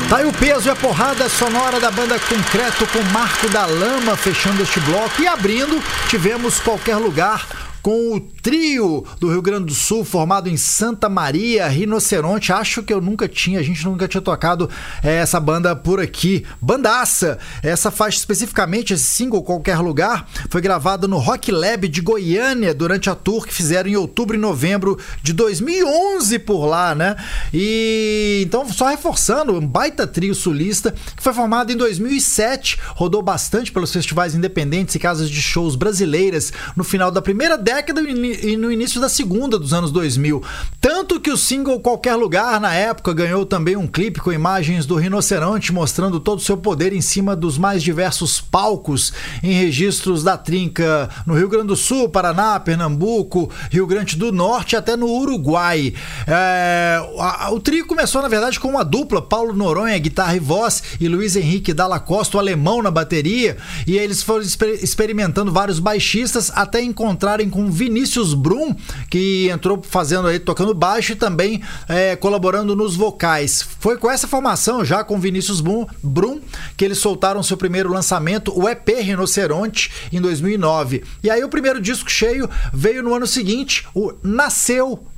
Tá aí o peso e a porrada sonora da banda Concreto com Marco da Lama fechando este bloco. E abrindo, tivemos Qualquer Lugar com o trio do Rio Grande do Sul, formado em Santa Maria, Rinoceronte. Acho que a gente nunca tinha tocado essa banda por aqui. Bandaça! Essa faixa especificamente, esse single Qualquer Lugar, foi gravada no Rock Lab de Goiânia durante a tour que fizeram em outubro e novembro de 2011 por lá, né? E então, só reforçando, um baita trio sulista que foi formado em 2007, rodou bastante pelos festivais independentes e casas de shows brasileiras no final da primeira década e no início da segunda dos anos 2000. Tanto que o single Qualquer Lugar, na época, ganhou também um clipe com imagens do Rinoceronte mostrando todo o seu poder em cima dos mais diversos palcos em registros da trinca no Rio Grande do Sul, Paraná, Pernambuco, Rio Grande do Norte e até no Uruguai. O trio começou, na verdade, com uma dupla, Paulo Noronha, guitarra e voz, e Luiz Henrique Dalla Costa, o alemão, na bateria, e aí eles foram experimentando vários baixistas até encontrarem com Vinícius Brum, que entrou tocando baixo e também colaborando nos vocais. Foi com essa formação, já com Vinícius Brum, que eles soltaram seu primeiro lançamento, o EP Rinoceronte, em 2009. E aí o primeiro disco cheio veio no ano seguinte, o Nasceu